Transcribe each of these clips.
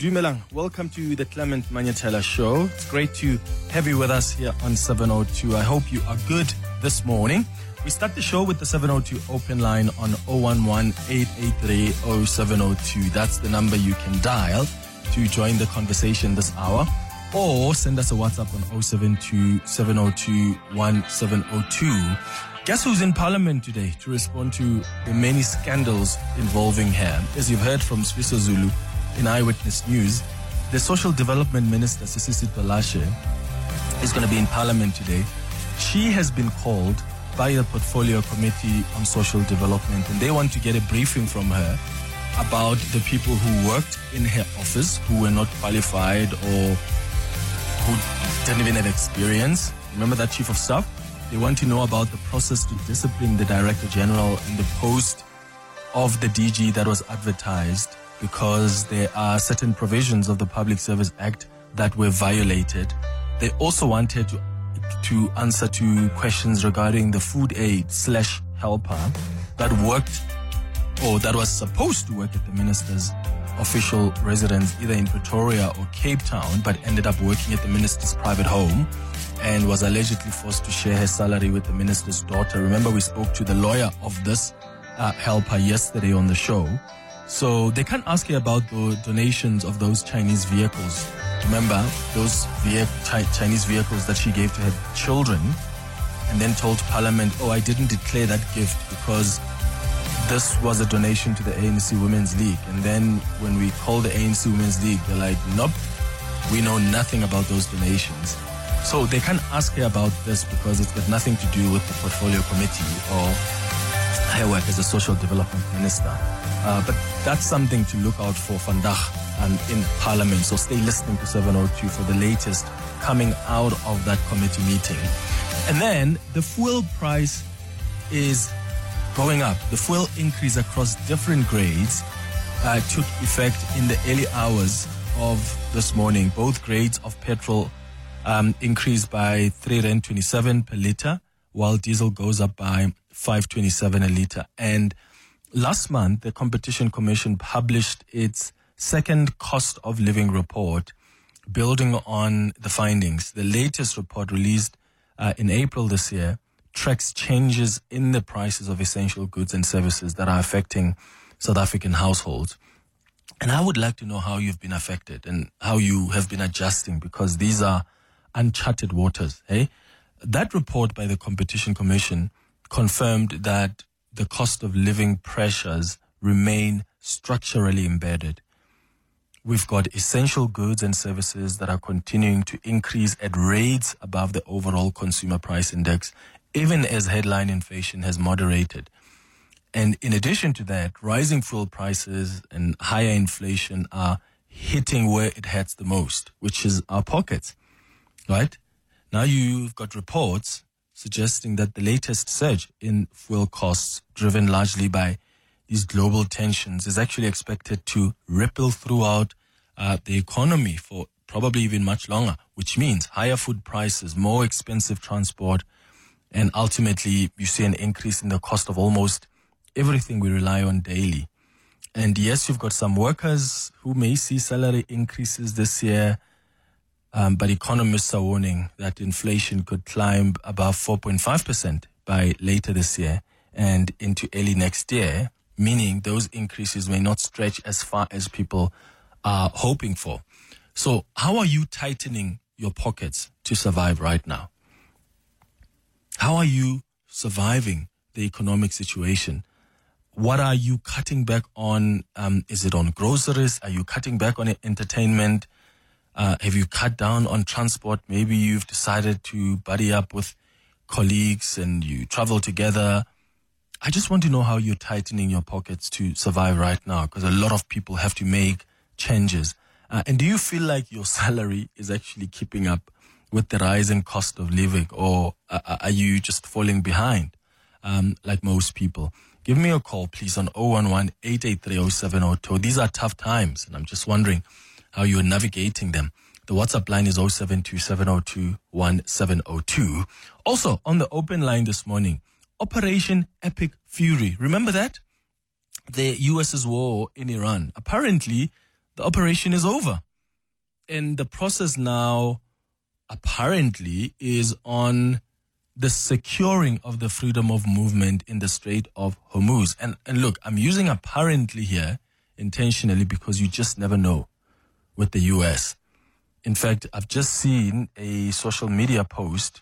Dumelang, welcome to the Clement Manyatela Show. It's great to have you with us here on 702. I hope you are good this morning. We start the show with the 702 open line on 011-883-0702. That's the number you can dial to join the conversation this hour. Or send us a WhatsApp on 072-702-1702. Guess who's in Parliament today to respond to the many scandals involving her? As you've heard from Sfiso Zulu in Eyewitness News, the Social Development Minister, Sisisi Palashe, is going to be in Parliament today. She has been called by the Portfolio Committee on Social Development, and they want to get a briefing from her about the people who worked in her office, who were not qualified or who didn't even have experience. Remember that Chief of Staff? They want to know about the process to discipline the Director General and the post of the DG that was advertised, because there are certain provisions of the Public Service Act that were violated. They also wanted to answer to questions regarding the food aid / helper that worked or that was supposed to work at the minister's official residence, either in Pretoria or Cape Town, but ended up working at the minister's private home and was allegedly forced to share her salary with the minister's daughter. Remember, we spoke to the lawyer of this helper yesterday on the show. So they can't ask her about the donations of those Chinese vehicles. Remember, those Chinese vehicles that she gave to her children, and then told Parliament, oh, I didn't declare that gift because this was a donation to the ANC Women's League. And then when we call the ANC Women's League, they're like, nope, we know nothing about those donations. So they can't ask her about this because it's got nothing to do with the Portfolio Committee or her work as a social development minister. But that's something to look out for vandag in Parliament. So stay listening to 702 for the latest coming out of that committee meeting. And then the fuel price is going up. The fuel increase across different grades took effect in the early hours of this morning. Both grades of petrol increased by 3.27 per litre, while diesel goes up by 5.27 a litre. And last month, the Competition Commission published its second cost of living report, building on the findings. The latest report, released in April this year, tracks changes in the prices of essential goods and services that are affecting South African households. And I would like to know how you've been affected and how you have been adjusting, because these are uncharted waters. Hey? That report by the Competition Commission confirmed that the cost of living pressures remain structurally embedded. We've got essential goods and services that are continuing to increase at rates above the overall consumer price index, even as headline inflation has moderated. And in addition to that, rising fuel prices and higher inflation are hitting where it hurts the most, which is our pockets, right? Now you've got reports suggesting that the latest surge in fuel costs, driven largely by these global tensions, is actually expected to ripple throughout the economy for probably even much longer, which means higher food prices, more expensive transport, and ultimately you see an increase in the cost of almost everything we rely on daily. And yes, you've got some workers who may see salary increases this year, but economists are warning that inflation could climb above 4.5% by later this year and into early next year, meaning those increases may not stretch as far as people are hoping for. So how are you tightening your pockets to survive right now? How are you surviving the economic situation? What are you cutting back on? Is it on groceries? Are you cutting back on entertainment? Have you cut down on transport? Maybe you've decided to buddy up with colleagues and you travel together. I just want to know how you're tightening your pockets to survive right now, because a lot of people have to make changes. And do you feel like your salary is actually keeping up with the rising cost of living, or are you just falling behind like most people? Give me a call, please, on 011-883-0702. These are tough times, and I'm just wondering how you're navigating them. The WhatsApp line is 072-702-1702. Also, on the open line this morning, Operation Epic Fury. Remember that? The US's war in Iran. Apparently, the operation is over. And the process now apparently is on the securing of the freedom of movement in the Strait of Hormuz. And look, I'm using apparently here intentionally because you just never know with the U.S. In fact, I've just seen a social media post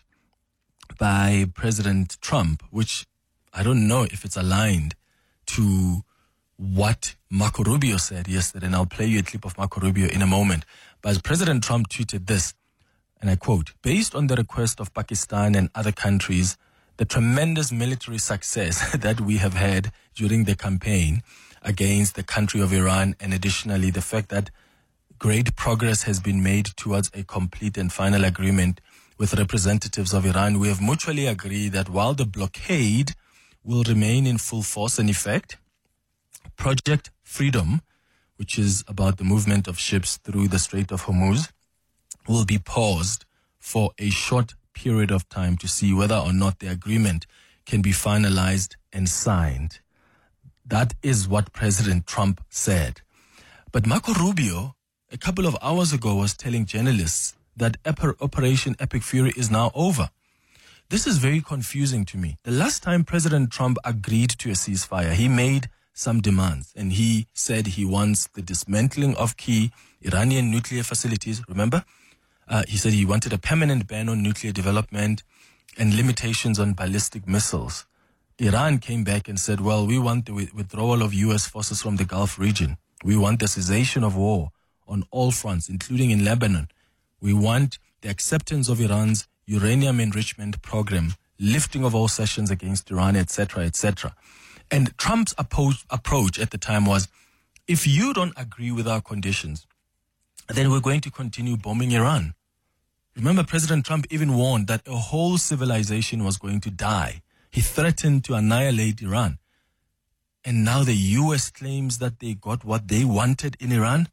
by President Trump, which I don't know if it's aligned to what Marco Rubio said yesterday. And I'll play you a clip of Marco Rubio in a moment. But President Trump tweeted this, and I quote, "Based on the request of Pakistan and other countries, the tremendous military success that we have had during the campaign against the country of Iran, and additionally the fact that great progress has been made towards a complete and final agreement with representatives of Iran, we have mutually agreed that while the blockade will remain in full force and effect, Project Freedom, which is about the movement of ships through the Strait of Hormuz, will be paused for a short period of time to see whether or not the agreement can be finalized and signed." That is what President Trump said. But Marco Rubio, a couple of hours ago, was telling journalists that Operation Epic Fury is now over. This is very confusing to me. The last time President Trump agreed to a ceasefire, he made some demands, and he said he wants the dismantling of key Iranian nuclear facilities. Remember? He said he wanted a permanent ban on nuclear development and limitations on ballistic missiles. Iran came back and said, well, we want the withdrawal of U.S. forces from the Gulf region. We want the cessation of war on all fronts, including in Lebanon. We want the acceptance of Iran's uranium enrichment program, lifting of all sanctions against Iran, etc., etc. And Trump's approach at the time was, if you don't agree with our conditions, then we're going to continue bombing Iran. Remember, President Trump even warned that a whole civilization was going to die. He threatened to annihilate Iran. And now the U.S. claims that they got what they wanted in Iran.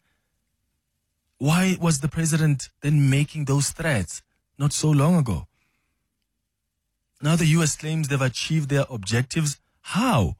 Why was the president then making those threats not so long ago? Now the U.S. claims they've achieved their objectives. How?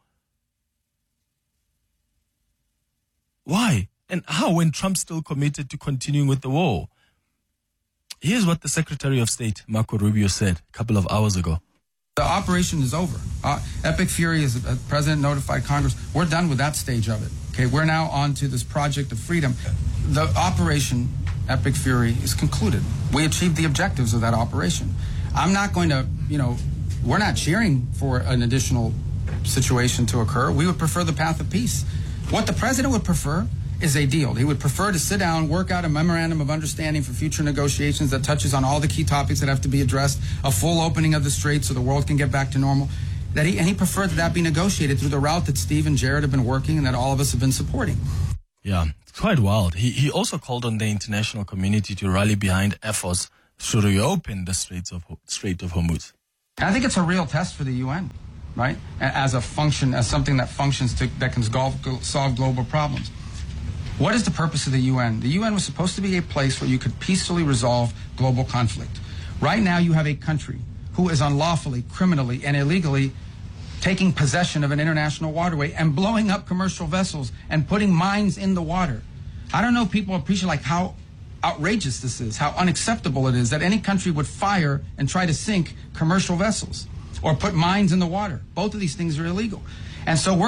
Why? And how when Trump's still committed to continuing with the war? Here's what the Secretary of State, Marco Rubio, said a couple of hours ago. The operation is over. Epic Fury, as the president notified Congress, we're done with that stage of it. Okay, we're now on to this Project of Freedom. The operation, Epic Fury, is concluded. We achieved the objectives of that operation. I'm not going to, we're not cheering for an additional situation to occur. We would prefer the path of peace. What the president would prefer is a deal. He would prefer to sit down, work out a memorandum of understanding for future negotiations that touches on all the key topics that have to be addressed, a full opening of the strait so the world can get back to normal. And he preferred that be negotiated through the route that Steve and Jared have been working and that all of us have been supporting. Yeah, it's quite wild. He also called on the international community to rally behind efforts to reopen the Strait of Hormuz. And I think it's a real test for the UN, right? As a function, as something that functions that can solve global problems. What is the purpose of the UN? The UN was supposed to be a place where you could peacefully resolve global conflict. Right now you have a country who is unlawfully, criminally, and illegally taking possession of an international waterway and blowing up commercial vessels and putting mines in the water. I don't know if people appreciate how outrageous this is, how unacceptable it is that any country would fire and try to sink commercial vessels or put mines in the water. Both of these things are illegal. And so we're